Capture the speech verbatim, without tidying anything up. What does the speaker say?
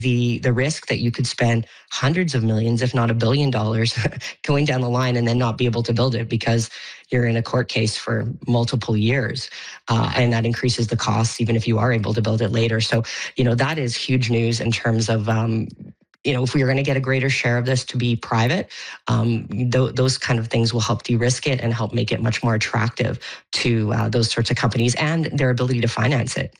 the the risk that you could spend hundreds of millions, if not a billion dollars, going down the line and then not be able to build it because you're in a court case for multiple years. Uh, and that increases the costs, even if you are able to build it later. So, you know, that is huge news in terms of, um, you know, if we are going to get a greater share of this to be private, um, th- those kind of things will help de-risk it and help make it much more attractive to uh, those sorts of companies and their ability to finance it.